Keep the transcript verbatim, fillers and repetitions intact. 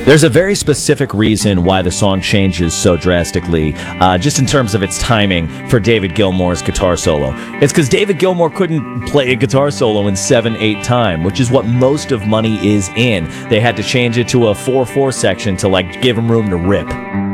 There's a very specific reason why the song changes so drastically, uh, just in terms of its timing for David Gilmour's guitar solo. It's because David Gilmour couldn't play a guitar solo in seven eight time, which is what most of Money is in. They had to change it to a four four section to like give him room to rip.